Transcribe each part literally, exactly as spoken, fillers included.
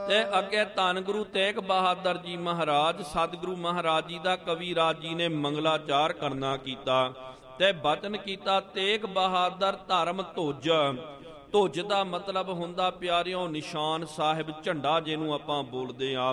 ਤੇ ਅੱਗੇ ਧੰਨ ਗੁਰੂ ਤੇਗ ਬਹਾਦਰ ਜੀ ਮਹਾਰਾਜ ਸਤਿਗੁਰੂ ਮਹਾਰਾਜ ਜੀ ਦਾ ਕਵੀਰਾਜ ਜੀ ਨੇ ਮੰਗਲਾਚਾਰ ਕਰਨਾ ਕੀਤਾ ਤੇ ਬਚਨ ਕੀਤਾ, ਤੇਗ ਬਹਾਦਰ ਧਰਮ ਧੁਜ। ਧੁਜ ਦਾ ਮਤਲਬ ਹੁੰਦਾ ਪਿਆਰਿਓ ਨਿਸ਼ਾਨ ਸਾਹਿਬ, ਝੰਡਾ ਜਿਹਨੂੰ ਆਪਾਂ ਬੋਲਦੇ ਆ।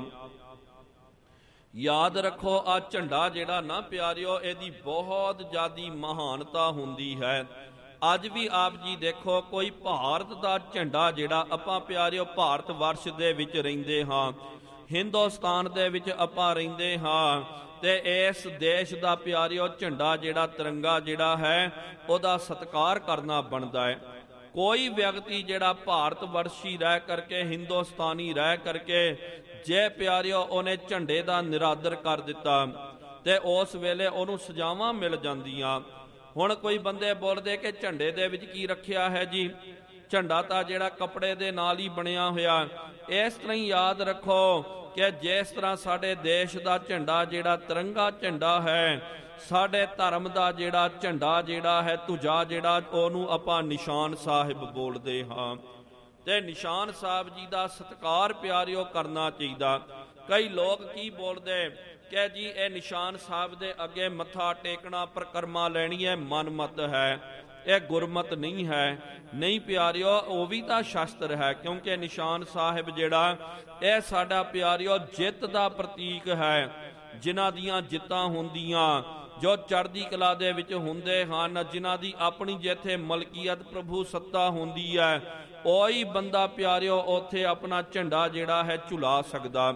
ਯਾਦ ਰੱਖੋ ਆ ਝੰਡਾ ਜਿਹੜਾ ਨਾ ਪਿਆਰਿਓ, ਇਹਦੀ ਬਹੁਤ ਜ਼ਿਆਦੀ ਮਹਾਨਤਾ ਹੁੰਦੀ ਹੈ। ਅੱਜ ਵੀ ਆਪ ਜੀ ਦੇਖੋ, ਕੋਈ ਭਾਰਤ ਦਾ ਝੰਡਾ ਜਿਹੜਾ ਆਪਾਂ ਪਿਆਰਿਓ ਭਾਰਤ ਵਰਸ਼ ਦੇ ਵਿੱਚ ਰਹਿੰਦੇ ਹਾਂ, ਹਿੰਦੁਸਤਾਨ ਦੇ ਵਿੱਚ ਆਪਾਂ ਰਹਿੰਦੇ ਹਾਂ, ਤੇ ਇਸ ਦੇਸ਼ ਦਾ ਪਿਆਰਿਓ ਝੰਡਾ ਜਿਹੜਾ ਤਿਰੰਗਾ ਜਿਹੜਾ ਹੈ ਉਹਦਾ ਸਤਿਕਾਰ ਕਰਨਾ ਬਣਦਾ ਹੈ। ਕੋਈ ਵਿਅਕਤੀ ਜਿਹੜਾ ਭਾਰਤ ਵਰਸ਼ੀ ਰਹਿ ਕਰਕੇ, ਹਿੰਦੁਸਤਾਨੀ ਰਹਿ ਕਰਕੇ ਜੇ ਪਿਆਰਿਓ ਉਹਨੇ ਝੰਡੇ ਦਾ ਨਿਰਾਦਰ ਕਰ ਦਿੱਤਾ ਤੇ ਉਸ ਵੇਲੇ ਉਹਨੂੰ ਸਜ਼ਾਵਾਂ ਮਿਲ ਜਾਂਦੀਆਂ। ਹੁਣ ਕੋਈ ਬੰਦੇ ਬੋਲਦੇ ਕਿ ਝੰਡੇ ਦੇ ਵਿੱਚ ਕੀ ਰੱਖਿਆ ਹੈ ਜੀ, ਝੰਡਾ ਤਾਂ ਜਿਹੜਾ ਕੱਪੜੇ ਦੇ ਨਾਲ ਹੀ ਬਣਿਆ ਹੋਇਆ। ਇਸ ਤਰ੍ਹਾਂ ਹੀ ਯਾਦ ਰੱਖੋ ਕਿ ਜਿਸ ਤਰ੍ਹਾਂ ਸਾਡੇ ਦੇਸ਼ ਦਾ ਝੰਡਾ ਜਿਹੜਾ ਤਿਰੰਗਾ ਝੰਡਾ ਹੈ, ਸਾਡੇ ਧਰਮ ਦਾ ਜਿਹੜਾ ਝੰਡਾ ਜਿਹੜਾ ਹੈ ਧੁਜਾ ਜਿਹੜਾ, ਉਹਨੂੰ ਆਪਾਂ ਨਿਸ਼ਾਨ ਸਾਹਿਬ ਬੋਲਦੇ ਹਾਂ। ਤੇ ਨਿਸ਼ਾਨ ਸਾਹਿਬ ਜੀ ਦਾ ਸਤਿਕਾਰ ਪਿਆਰਿਓ ਕਰਨਾ ਚਾਹੀਦਾ। ਕਈ ਲੋਕ ਕੀ ਬੋਲਦੇ ਕਿ ਜੀ ਇਹ ਨਿਸ਼ਾਨ ਸਾਹਿਬ ਦੇ ਅੱਗੇ ਮੱਥਾ ਟੇਕਣਾ, ਪ੍ਰਕਰਮਾ ਲੈਣੀ ਹੈ, ਮਨਮਤ ਹੈ, ਇਹ ਗੁਰਮਤ ਨਹੀਂ ਹੈ। ਨਹੀਂ ਪਿਆਰਿਓ, ਉਹ ਵੀ ਤਾਂ ਸ਼ਸਤਰ ਹੈ, ਕਿਉਂਕਿ ਨਿਸ਼ਾਨ ਸਾਹਿਬ ਜਿਹੜਾ ਇਹ ਸਾਡਾ ਪਿਆਰਿਓ ਜਿੱਤ ਦਾ ਪ੍ਰਤੀਕ ਹੈ। ਜਿਨ੍ਹਾਂ ਦੀਆਂ ਜਿੱਤਾਂ ਹੁੰਦੀਆਂ, ਜੋ ਚੜ੍ਹਦੀ ਕਲਾ ਦੇ ਵਿੱਚ ਹੁੰਦੇ ਹਨ, ਜਿਨ੍ਹਾਂ ਦੀ ਆਪਣੀ ਜਿੱਥੇ ਮਲਕੀਅਤ ਪ੍ਰਭੂ ਸੱਤਾ ਹੁੰਦੀ ਹੈ, ਉਹੀ ਬੰਦਾ ਪਿਆਰਿਓ ਉੱਥੇ ਆਪਣਾ ਝੰਡਾ ਜਿਹੜਾ ਹੈ ਝੁਲਾ ਸਕਦਾ।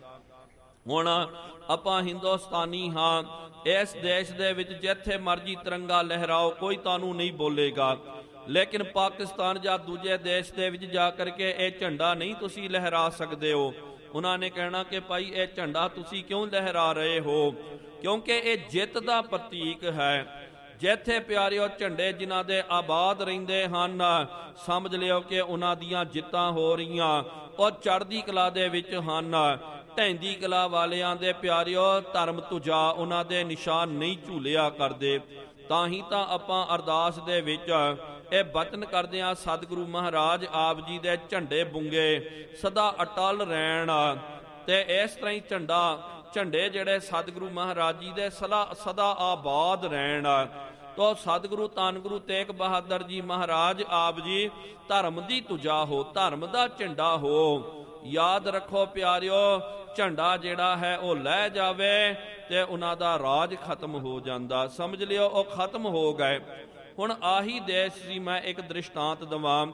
ਹੁਣ ਆਪਾਂ ਹਿੰਦੁਸਤਾਨੀ ਹਾਂ, ਇਸ ਦੇਸ਼ ਦੇ ਵਿੱਚ ਜਿੱਥੇ ਮਰਜੀ ਤਿਰੰਗਾ ਲਹਿਰਾਓ, ਕੋਈ ਤੁਹਾਨੂੰ ਨਹੀਂ ਬੋਲੇਗਾ। ਲੇਕਿਨ ਪਾਕਿਸਤਾਨ ਜਾਂ ਦੂਜੇ ਦੇਸ਼ ਦੇ ਵਿੱਚ ਜਾ ਕਰਕੇ ਇਹ ਝੰਡਾ ਨਹੀਂ ਤੁਸੀਂ ਲਹਿਰਾ ਸਕਦੇ ਹੋ। ਉਹਨਾਂ ਨੇ ਕਹਿਣਾ ਕਿ ਭਾਈ ਇਹ ਝੰਡਾ ਤੁਸੀਂ ਕਿਉਂ ਲਹਿਰਾ ਰਹੇ ਹੋ, ਕਿਉਂਕਿ ਇਹ ਜਿੱਤ ਦਾ ਪ੍ਰਤੀਕ ਹੈ। ਜਿੱਥੇ ਪਿਆਰਿਓ ਝੰਡੇ ਜਿਨ੍ਹਾਂ ਦੇ ਆਬਾਦ ਰਹਿੰਦੇ ਹਨ, ਸਮਝ ਲਿਓ ਕਿ ਉਹਨਾਂ ਦੀਆਂ ਜਿੱਤਾਂ ਹੋ ਰਹੀਆਂ, ਉਹ ਚੜ੍ਹਦੀ ਕਲਾ ਦੇ ਵਿੱਚ ਹਨ। ਢਹਿੰਦੀ ਕਲਾ ਵਾਲਿਆਂ ਦੇ ਪਿਆਰਿਓ ਧਰਮ ਧੁਜਾ, ਉਹਨਾਂ ਦੇ ਨਿਸ਼ਾਨ ਨਹੀਂ ਝੂਲਿਆ ਕਰਦੇ। ਤਾਂ ਹੀ ਤਾਂ ਆਪਾਂ ਅਰਦਾਸ ਦੇ ਵਿੱਚ ਇਹ ਬਚਨ ਕਰਦੇ ਹਾਂ, ਸਤਿਗੁਰੂ ਮਹਾਰਾਜ ਆਪ ਜੀ ਦੇ ਝੰਡੇ ਬੁੰਗੇ ਸਦਾ ਅਟਲ ਰਹਿਣ। ਤੇ ਇਸ ਤਰ੍ਹਾਂ ਹੀ ਝੰਡਾ ਝੰਡੇ ਜਿਹੜੇ ਸਤਿਗੁਰੂ ਮਹਾਰਾਜ ਜੀ ਦੇ ਸਦਾ ਸਦਾ ਆਬਾਦ ਰਹਿਣ। ਤੋ ਸਤਿਗੁਰੂ ਧੰਨ ਗੁਰੂ ਤੇਗ ਬਹਾਦਰ ਜੀ ਮਹਾਰਾਜ ਆਪ ਜੀ ਧਰਮ ਦੀ ਧੁਜਾ ਹੋ, ਧਰਮ ਦਾ ਝੰਡਾ ਹੋ। ਯਾਦ ਰੱਖੋ ਪਿਆਰਿਓ, ਝੰਡਾ ਜਿਹੜਾ ਹੈ ਉਹ ਲੈ ਜਾਵੇ ਤੇ ਉਹਨਾਂ ਦਾ ਰਾਜ ਖਤਮ ਹੋ ਜਾਂਦਾ। ਸਮਝ ਲਿਓ ਉਹ ਖਤਮ ਹੋ ਗਏ। ਹੁਣ ਆਹੀ ਦੇਸ਼ ਸੀ, ਮੈਂ ਇੱਕ ਦ੍ਰਿਸ਼ਟਾਂਤ ਦਵਾਂ।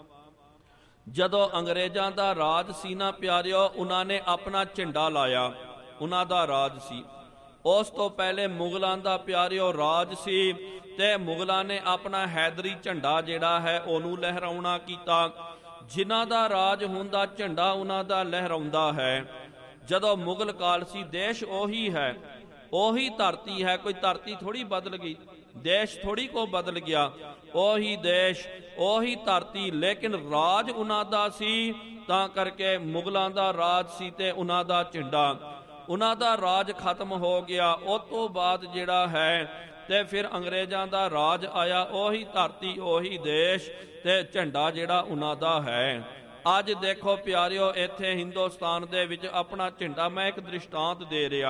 ਜਦੋਂ ਅੰਗਰੇਜ਼ਾਂ ਦਾ ਰਾਜ ਸੀ ਨਾ ਪਿਆਰਿਓ, ਉਹਨਾਂ ਨੇ ਆਪਣਾ ਝੰਡਾ ਲਾਇਆ, ਉਹਨਾਂ ਦਾ ਰਾਜ ਸੀ। ਉਸ ਤੋਂ ਪਹਿਲੇ ਮੁਗਲਾਂ ਦਾ ਪਿਆਰਿਓ ਰਾਜ ਸੀ, ਤੇ ਮੁਗਲਾਂ ਨੇ ਆਪਣਾ ਹੈਦਰੀ ਝੰਡਾ ਜਿਹੜਾ ਹੈ ਉਹਨੂੰ ਲਹਿਰਾਉਣਾ ਕੀਤਾ। ਜਿਨ੍ਹਾਂ ਦਾ ਰਾਜ ਹੁੰਦਾ ਝੰਡਾ ਉਹਨਾਂ ਦਾ ਲਹਿਰਾਉਂਦਾ ਹੈ। ਜਦੋਂ ਮੁਗਲ ਕਾਲ ਸੀ, ਦੇਸ਼ ਉਹੀ ਹੈ, ਉਹੀ ਧਰਤੀ ਹੈ, ਕੋਈ ਧਰਤੀ ਥੋੜੀ ਬਦਲ ਗਈ, ਦੇਸ਼ ਥੋੜੀ ਕੋ ਬਦਲ ਗਿਆ, ਉਹੀ ਦੇਸ਼ ਉਹੀ ਧਰਤੀ, ਲੇਕਿਨ ਰਾਜ ਉਹਨਾਂ ਦਾ ਸੀ। ਤਾਂ ਕਰਕੇ ਮੁਗਲਾਂ ਦਾ ਰਾਜ ਸੀ ਤੇ ਉਹਨਾਂ ਦਾ ਝੰਡਾ, ਉਹਨਾਂ ਦਾ ਰਾਜ ਖਤਮ ਹੋ ਗਿਆ। ਉਸ ਤੋਂ ਬਾਅਦ ਜਿਹੜਾ ਹੈ ਤੇ ਫਿਰ ਅੰਗਰੇਜ਼ਾਂ ਦਾ ਰਾਜ ਆਇਆ, ਉਹੀ ਧਰਤੀ ਉਹੀ ਦੇਸ਼ ਤੇ ਝੰਡਾ ਜਿਹੜਾ ਉਹਨਾਂ ਦਾ ਹੈ। ਅੱਜ ਦੇਖੋ ਪਿਆਰਿਓ, ਇੱਥੇ ਹਿੰਦੁਸਤਾਨ ਦੇ ਵਿੱਚ ਆਪਣਾ ਝੰਡਾ, ਮੈਂ ਇੱਕ ਦ੍ਰਿਸ਼ਟਾਂਤ ਦੇ ਰਿਹਾ